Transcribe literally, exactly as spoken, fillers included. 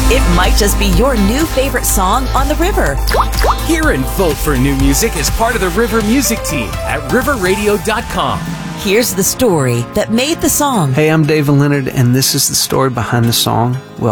It might just be your new favorite song on the river. Hear and vote for new music as part of the River Music Team at river radio dot com. Here's the story that made the song. Hey, I'm David Leonard, and this is the story behind the song. Well,